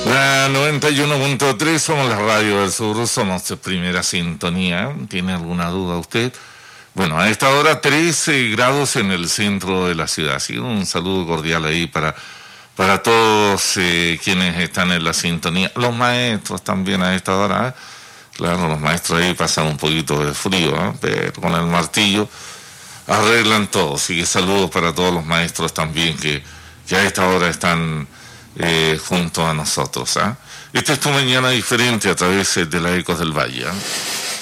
La 91.3, somos la radio del sur, somos de primera sintonía. ¿Tiene alguna duda usted? Bueno, a esta hora 13 grados en el centro de la ciudad. Así que un saludo cordial ahí para todos quienes están en la sintonía. Los maestros también a esta hora, ¿eh? Claro, los maestros ahí pasan un poquito de frío, ¿eh? Pero con el martillo arreglan todo. Así que saludos para todos los maestros también que a esta hora están junto a nosotros. Esta es tu mañana diferente a través de la Ecos del Valle.